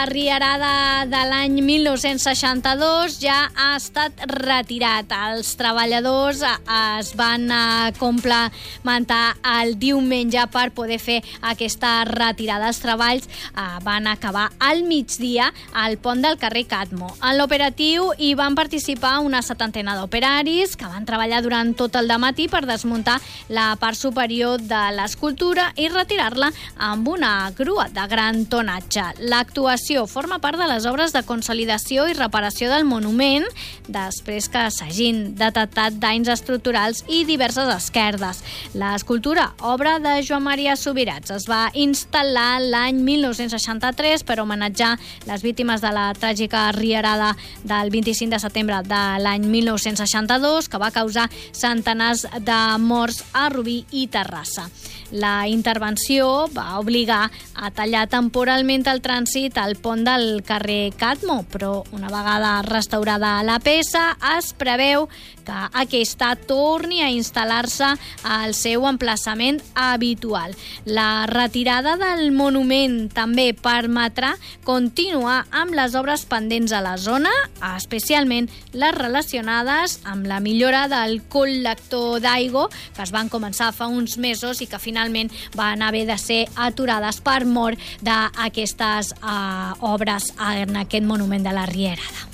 La rierada de l'any 1962 ja ha estat retirat. Els treballadors es van complementar el diumenge per poder fer aquesta retirada. Els treballs van acabar al migdia al pont del carrer Cadmo. En l'operatiu hi van participar una 70ena d'operaris que van treballar durant tot el dematí per desmuntar la part superior de l'escultura i retirar-la amb una grua de gran tonatge. L'actuació forma part de les obres de consolidació i reparació del monument després que s'hagin detectat danys estructurals i diverses esquerdes. L'escultura, obra de Joan Maria Subirats, es va instal·lar l'any 1963 per homenatjar les víctimes de la tràgica rierada del 25 de setembre de l'any 1962, que va causar centenars de morts a Rubí i Terrassa. La intervenció va obligar a tallar temporalment el trànsit al pont del carrer Cadmo, però una vegada restaurada la peça es preveu que aquesta torni a instal·lar-se al seu emplaçament habitual. La retirada del monument també permetrà continuar amb les obres pendents a la zona, especialment les relacionades amb la millora del col·lector d'aigua, que es van començar fa uns mesos i que finalment van haver de ser aturades per mort d'aquestes obres en aquest monument de la Rierada.